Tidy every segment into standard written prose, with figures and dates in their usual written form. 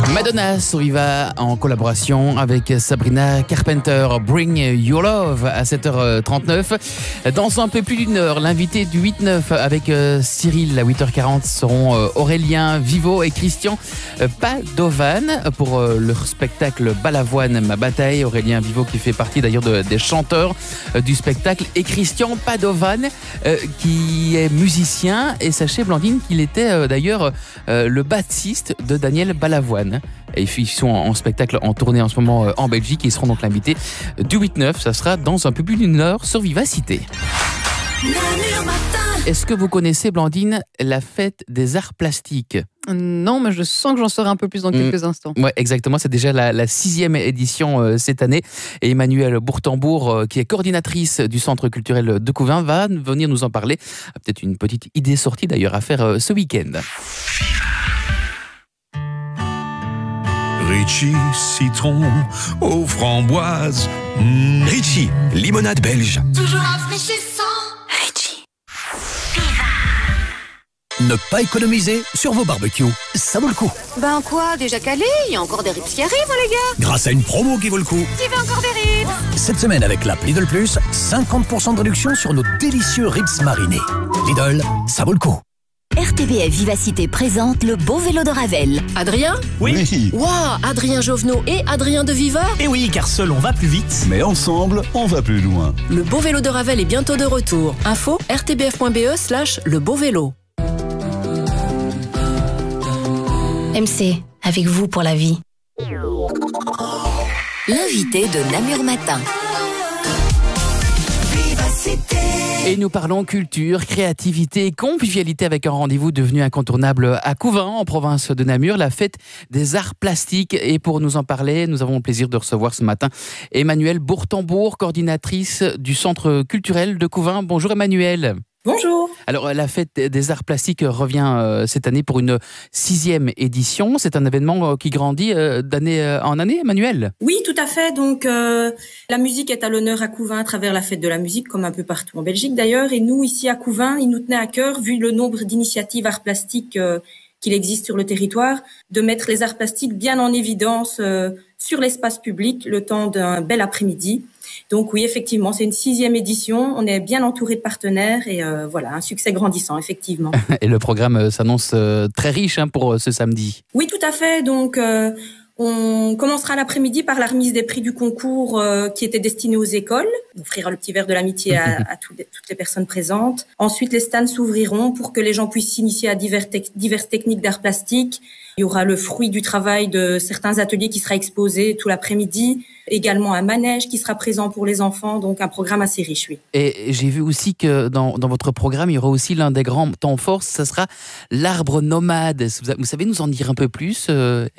Madonna sur Viva en collaboration avec Sabrina Carpenter. Bring Your Love à 7h39. Dans un peu plus d'une heure, l'invité du 8-9 avec Cyril à 8h40 seront Aurélien Vivo et Christian Padovan pour leur spectacle Balavoine, ma bataille. Aurélien Vivo qui fait partie d'ailleurs des chanteurs du spectacle et Christian Padovan qui est musicien. Et sachez Blandine qu'il était d'ailleurs le bassiste de Daniel Balavoine. Et ils sont en spectacle en tournée en ce moment en Belgique. Ils seront donc l'invité du 8-9. Ça sera dans un peu plus d'une heure sur Vivacité. Est-ce que vous connaissez, Blandine, la fête des arts plastiques ? Non, mais je sens que j'en saurai un peu plus dans quelques instants. Oui, exactement. C'est déjà la 6e édition cette année. Et Emmanuelle Bourtambour, qui est coordinatrice du Centre culturel de Couvain, va venir nous en parler. Peut-être une petite idée sortie d'ailleurs à faire ce week-end. Ritchie, citron aux framboises. Ritchie, limonade belge. Toujours rafraîchissant. Ritchie. Ne pas économiser sur vos barbecues, ça vaut le coup. Ben quoi, déjà calé? Il y a encore des ribs qui arrivent, les gars. Grâce à une promo qui vaut le coup. Qui veut encore des ribs? Cette semaine avec l'app Lidl Plus, 50% de réduction sur nos délicieux ribs marinés. Lidl, ça vaut le coup. RTBF Vivacité présente le beau vélo de Ravel. Adrien ? Oui. Waouh, Adrien Jovenot et Adrien de Viva ? Et oui, car seul on va plus vite. Mais ensemble, on va plus loin. Le beau vélo de Ravel est bientôt de retour. Info rtbf.be/le beau vélo. MC, avec vous pour la vie. L'invité de Namur Matin. Et nous parlons culture, créativité, convivialité avec un rendez-vous devenu incontournable à Couvain, en province de Namur, la fête des arts plastiques. Et pour nous en parler, nous avons le plaisir de recevoir ce matin Emmanuelle Bourtambour, coordinatrice du Centre culturel de Couvain. Bonjour Emmanuelle. Bonjour. Alors, la fête des arts plastiques revient cette année pour une 6e édition. C'est un événement qui grandit d'année en année, Emmanuelle ? Oui, tout à fait. Donc, la musique est à l'honneur à Couvain à travers la fête de la musique, comme un peu partout en Belgique d'ailleurs. Et nous, ici à Couvain, il nous tenait à cœur, vu le nombre d'initiatives arts plastiques qu'il existe sur le territoire, de mettre les arts plastiques bien en évidence sur l'espace public le temps d'un bel après-midi. Donc oui, effectivement, c'est une 6e édition. On est bien entouré de partenaires et voilà, un succès grandissant, effectivement. Et le programme s'annonce très riche pour ce samedi. Oui, tout à fait. Donc, on commencera l'après-midi par la remise des prix du concours qui était destiné aux écoles. On offrira le petit verre de l'amitié à toutes les personnes présentes. Ensuite, les stands s'ouvriront pour que les gens puissent s'initier à diverses techniques d'art plastique. Il y aura le fruit du travail de certains ateliers qui sera exposé tout l'après-midi. Également un manège qui sera présent pour les enfants, donc un programme assez riche, oui. Et j'ai vu aussi que dans votre programme, il y aura aussi l'un des grands temps forts, ça sera l'arbre nomade. Vous savez nous en dire un peu plus, Emmanuelle ?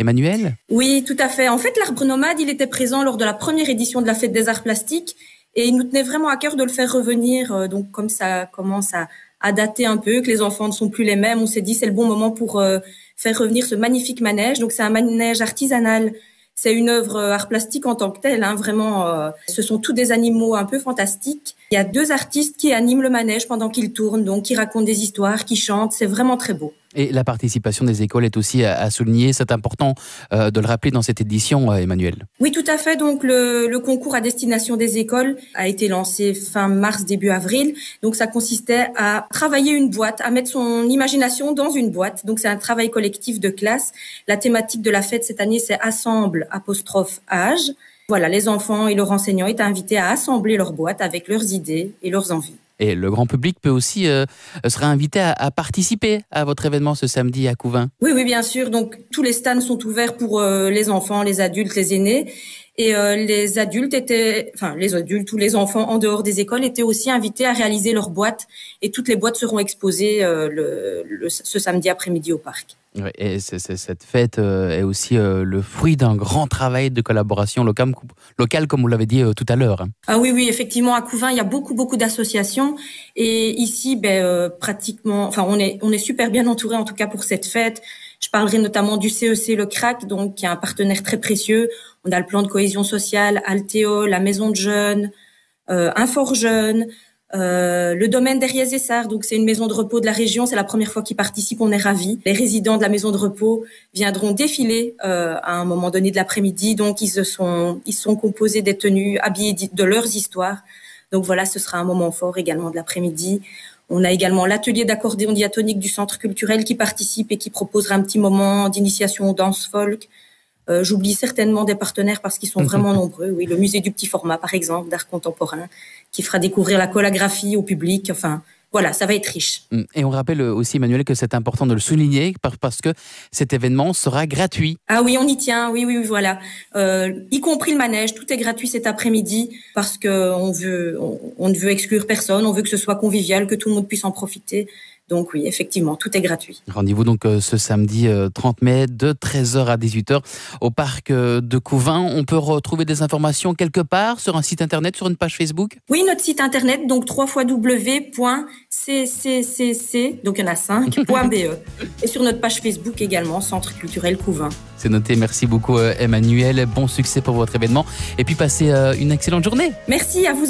Oui, tout à fait. En fait, l'arbre nomade, il était présent lors de la première édition de la Fête des Arts Plastiques et il nous tenait vraiment à cœur de le faire revenir. Donc, comme ça commence à dater un peu, que les enfants ne sont plus les mêmes, on s'est dit c'est le bon moment pour faire revenir ce magnifique manège. Donc, c'est un manège artisanal. C'est une œuvre art plastique en tant que telle, vraiment. Ce sont tous des animaux un peu fantastiques. Il y a 2 artistes qui animent le manège pendant qu'ils tournent, donc qui racontent des histoires, qui chantent. C'est vraiment très beau. Et la participation des écoles est aussi à souligner. C'est important de le rappeler dans cette édition, Emmanuelle. Oui, tout à fait. Donc, le concours à destination des écoles a été lancé fin mars, début avril. Donc, ça consistait à travailler une boîte, à mettre son imagination dans une boîte. Donc, c'est un travail collectif de classe. La thématique de la fête cette année, c'est Assemble *âge. Voilà, les enfants et leurs enseignants étaient invités à assembler leur boîte avec leurs idées et leurs envies. Et le grand public peut aussi sera invité à participer à votre événement ce samedi à Couvain. Oui, bien sûr. Donc, tous les stands sont ouverts pour les enfants, les adultes, les aînés. Et les adultes tous les enfants en dehors des écoles étaient aussi invités à réaliser leur boîte. Et toutes les boîtes seront exposées ce samedi après-midi au parc. Oui, et cette fête est aussi le fruit d'un grand travail de collaboration locale comme vous l'avez dit tout à l'heure. Ah oui, effectivement, à Couvain, il y a beaucoup d'associations. Et ici, pratiquement, on est super bien entouré en tout cas pour cette fête. Je parlerai notamment du CEC Le Crac, donc qui est un partenaire très précieux. On a le plan de cohésion sociale, Altéo, la Maison de Jeunes, Infor Jeunes, Le domaine d'Herriez-Essarts, donc c'est une maison de repos de la région, c'est la première fois qu'ils participent, on est ravis. Les résidents de la maison de repos viendront défiler à un moment donné de l'après-midi, donc ils sont composés des tenues habillées de leurs histoires. Donc voilà, ce sera un moment fort également de l'après-midi. On a également l'atelier d'accordéon diatonique du centre culturel qui participe et qui proposera un petit moment d'initiation aux danses folk. J'oublie certainement des partenaires parce qu'ils sont vraiment nombreux. Oui, le musée du petit format, par exemple, d'art contemporain, qui fera découvrir la collagraphie au public. Enfin, voilà, ça va être riche. Et on rappelle aussi, Emmanuel, que c'est important de le souligner parce que cet événement sera gratuit. Ah oui, on y tient. Oui, voilà. Y compris le manège, tout est gratuit cet après-midi parce que on ne veut exclure personne. On veut que ce soit convivial, que tout le monde puisse en profiter. Donc oui, effectivement, tout est gratuit. Rendez-vous donc ce samedi 30 mai de 13h à 18h au parc de Couvain. On peut retrouver des informations quelque part sur un site internet, sur une page Facebook? Oui, notre site internet, donc www.ccc, donc il y en a 5.be. Et sur notre page Facebook également, Centre culturel Couvain. C'est noté, merci beaucoup Emmanuel. Bon succès pour votre événement et puis passez une excellente journée. Merci à vous.